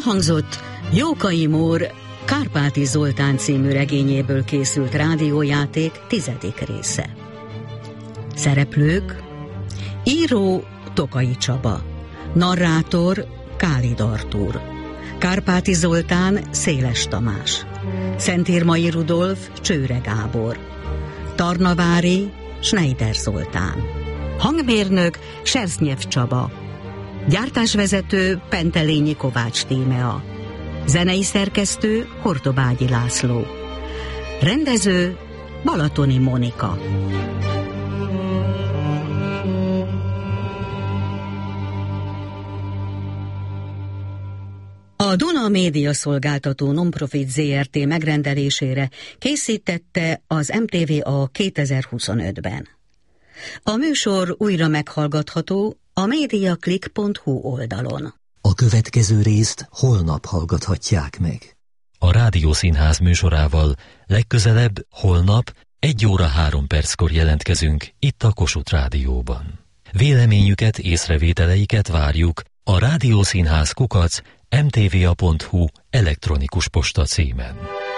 Elhangzott Jókai Mór Kárpáti Zoltán című regényéből készült rádiójáték 10. része. Szereplők: író Tokai Csaba, narrátor Kálid Artúr, Kárpáti Zoltán Széles Tamás, Szentírmai Rudolf Csőre Gábor, Tarnavári Schneider Zoltán, hangmérnök Sersznyiev Csaba, gyártásvezető Pentelényi Kovács Tímea, zenei szerkesztő Hortobágyi László, rendező Balatoni Monika. A Duna Média Szolgáltató Nonprofit Zrt. Megrendelésére készítette az MTVA 2025-ben. A műsor újra meghallgatható a mediaclick.hu oldalon. A következő részt holnap hallgathatják meg. A Rádiószínház műsorával legközelebb holnap 1 óra 3 perckor jelentkezünk itt a Kossuth Rádióban. Véleményüket, észrevételeiket várjuk a rádiószínház @mtva.hu elektronikus posta címen.